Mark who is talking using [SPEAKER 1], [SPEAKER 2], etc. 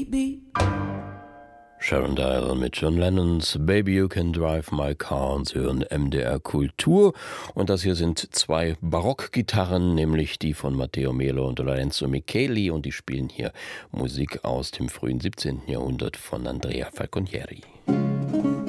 [SPEAKER 1] beep, beep.
[SPEAKER 2] Sharon Dial mit John Lennons Baby You Can Drive My Car und Sie hören MDR Kultur. Und das hier sind zwei Barockgitarren, nämlich die von Matteo Melo und Lorenzo Micheli, und die spielen hier Musik aus dem frühen 17. Jahrhundert von Andrea Falconieri.